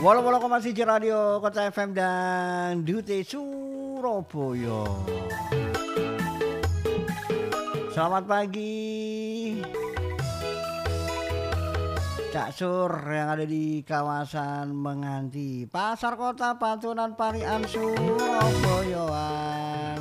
88,1 Radio Kota FM dan Dute Surabaya. Selamat pagi Cak Sur yang ada di kawasan Menganti, Pasar Kota Patunan Parian Surabayaan.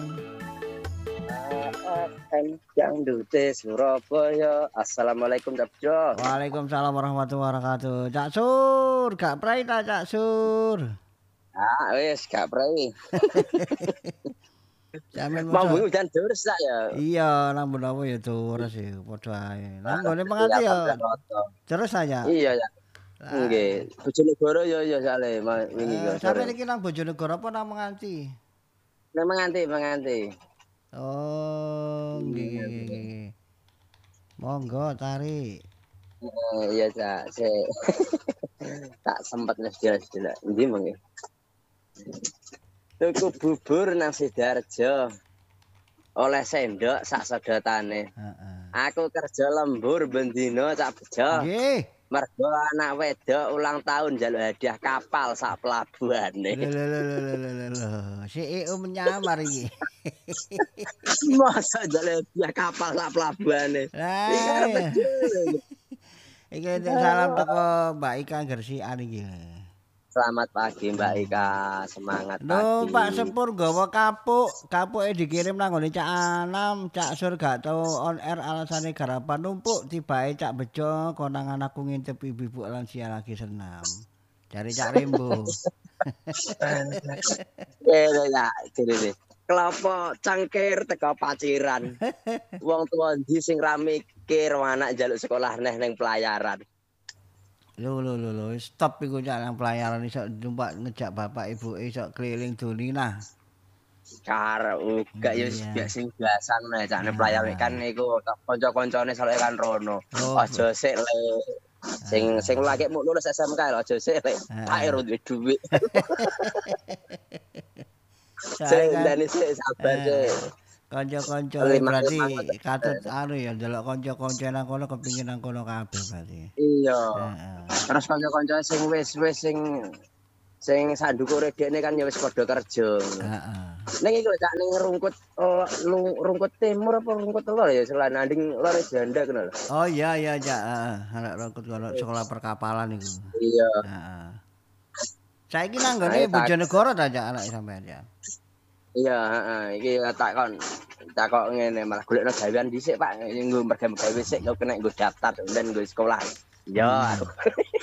Yang Dute Surabaya. Assalamualaikum Cak Jo. Waalaikumsalam warahmatullahi wabarakatuh. Cak Sur, gak prai ta Cak Sur? Ah, wis gak prei. Jamin Mau bunyi dan terus tak ya. Iya, nang apa ya terus ya padha ae. Nang gone Penganti ya. Terus aja. Iya ya. Nggih, Bojonegoro ya sale wingi kok. Sampe iki nang Bojonegoro apa nang Penganti? Nang menganti. Oh, nggih. Monggo tarik. Iya Cak, tak sempat ngejelas dulu. Endi mengke? Tuku bubur nang Sidoarjo. Oleh sendok sak sedotane. Aku kerja lembur bendino Cak Bejo. Nggih. Mergo anak wedok ulang tahun njaluk hadiah kapal sak pelabuhane. Lho. Si EU menyamar iki. Masa njaluk hadiah kapal sak pelabuhane. Lah. Iki salam teko Mbak Ika Gersian iki. Selamat pagi Mbak Ika, semangat Lho, pagi. Pak Sepur gawa kapuke dikirim nang ngene Cak Anam, Cak Sur gak tau on air alasane garapan numpuk tibae Cak Bejo konangan aku ngintip ibu-ibu lansia lagi senam. Dari Cak Rembo. Ya, jadi kelapa cangkir teko paciran. Wong tuwa ndi sing ra mikir anak njaluk sekolah neng pelayaran. Lho, stop iku Cak nang pelayaran iso numpak ngejak bapak ibu iso keliling dunia. Karo uga ya sing biasan nek Cak nang pelayaran kan iku kanca-kancane sale kan rono. Aja sik le. Sing lagi mau lulus SMK lho aja sik le. Ae ro duwe dhuwit. Sing dene sik sabar sik. Kanca-kanca berarti katut anu ya ndelok kanca-kanca nang kono kepingin nang kono kabeh berarti. Iya. Terus kanca-kanca sing wis sing sandukure dekne kan ya wis padha kerja. Heeh. Ning iku Cak ning rungkut timur apa rungkut lor ya selain anding lor janda kenal. Oh iya Cak, heeh. Anak rungkut kono sekolah perkapalan iku. Iya. Heeh. Saiki nang gone Bojonegoro ta Cak anak sampean ya. Iya, heeh. Iki takok ngene malah golekno gawean dhisik Pak, nggo merga-mergawe sik kok kena nggo daftar dan nggo sekolah. Ya, aduh.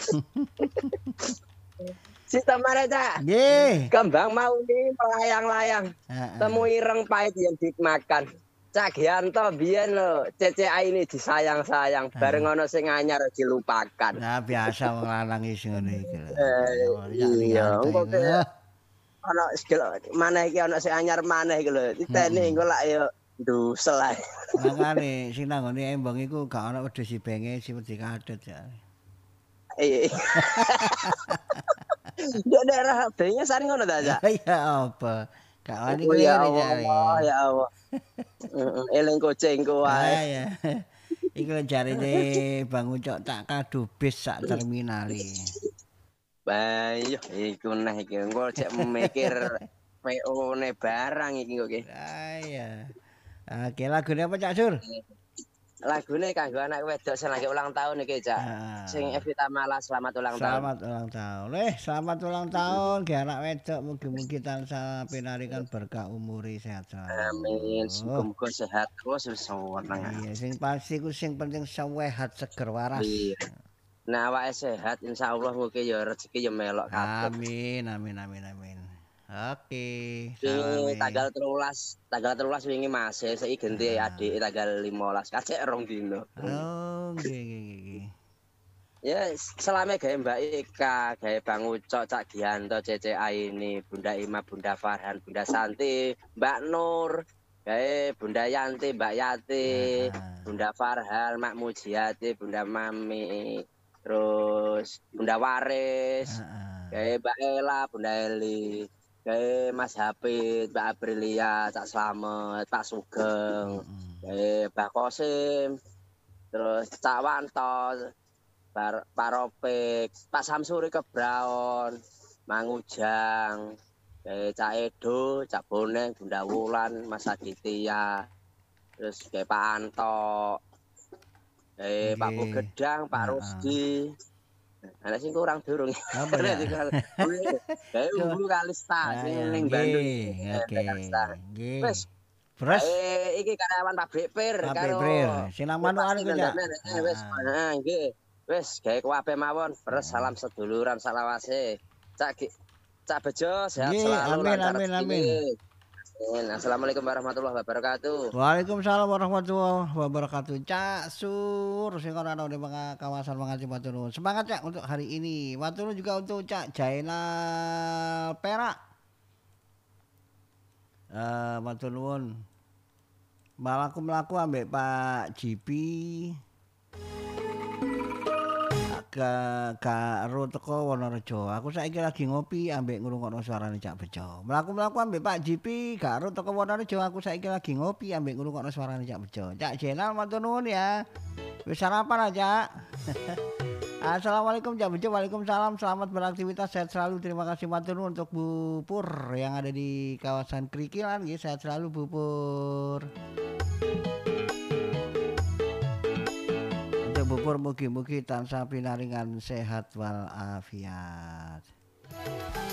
Si Tamara Cak. Nggih. Kembang mau nih melayang-layang. Temu ireng pahit yang dimakan. Cak Gianto biyen lho, CCA ini disayang-sayang, bareng ana sing anyar dilupakan. Nah, biasa wong lanang is ngono iki lho. Iya, engko ana skill maneh iki ana sing anyar maneh iki lho. Diteni engko lak ya ndusel ae. Makane sing nang ngene embong iku gak ana wedhus ibenge sing wedi kadut ya. Iya. Ya daerah B-nya sari ngono ta, Cak? Ya apa? Gak wani Ya ngene Allah, ya Allah. Eling kucingku wae. Ya. Iku jarine Bang Ucok tak kado bis sak terminali. Bayo iku neh iki engko cek mikir PO-ne barang iki kok iki. Iya. Oke, lagune apa Cak Sur? Lagune kanggo anak wedok sing lagi ulang tahun iki, Cak. Sing Evita Mala selamat ulang tahun. Selamat ulang tahun. Selamat ulang tahun ge anak wedok mugi-mugi tansah pinarikan berkah umuri sehat selalu. Amin. Muga-muga sehat terus seneng. Iya, sing pasti ku sing penting sehat seger waras. Iya. Nah, awake sehat insyaallah mugi ya rezeki ya melok kabeh. Amin. Oke. Wingi tanggal 13 wingi Mas, saiki ganti adik tanggal 15. Kacek rong dino. Oh, nggih. Ya, selame gawe Mbak Ika, gawe Bang Ucok, Cak Gianto, CCA ini, Bunda Ima, Bunda Farhan, Bunda Santi, Mbak Nur, gawe Bunda Yanti, Mbak Yati, Bunda Farhan, Mak Mujiati, Bunda Mami, terus Bunda Waris, gawe Mbak Ela, Bunda Eli, gawe Mas Hafid, Mbak Aprilia, Cak Slamet, Pak Sugeng, gawe Mbak Kosim, terus Cak Wanto, Paropik, Pak Samsuri Kebraon, Mangujang, Cak Edo, Cak Boneng, Bunda Wulan, Mas Aditya, terus Pak Anto, Pak Nggih. Pugedang, Pak Heeh. Rusdi. Ana sing kurang durung. Apa Ana ya? sing kurang. Kayak Tuh. Umbu Kalista Ah sing ya, ning Bandung iki. nggih. Oke. Kalista. Nggih. Wis, Beres iki karyawan pabrik pir pabrik karo Brir. Sinang manukan pasti ku, Cak. dandanan wis. Heeh. Heeh, nggih. Wis gawe kuwabe mawon. Beres Heeh. salam seduluran salawase. Cak Bejo sehat Nggih, selalu amin lancar amin amin. rezekine. Amin. Assalamualaikum warahmatullahi wabarakatuh. Waalaikumsalam warahmatullahi wabarakatuh. Cak Sur, sing ora ana di kawasan Mangaji matur nuwun. Semangat Cak untuk hari ini. Matur nuwun juga untuk Cak Jainal Perak. Matur nuwun. Mlaku-mlaku ambek Pak Jipi. Karo teko Wonorejo. Aku saiki lagi ngopi ambek ngrungokno suarane Cak Bejo. Mlaku-mlaku ambek Pak Jipi, karo teko Wonorejo. Aku saiki lagi ngopi ambek ngrungokno suarane Cak Bejo. Cak Jenal matur nuwun ya. Wis sarapan aja. Assalamualaikum Cak Bejo. Waalaikumsalam. Selamat beraktivitas, sehat selalu. Terima kasih matur nuwun untuk Bu Pur yang ada di kawasan Krikilan nggih. Sehat selalu Bu Pur. Untuk bubur mugi-mugi tansah pinaringan sehat wal afiat.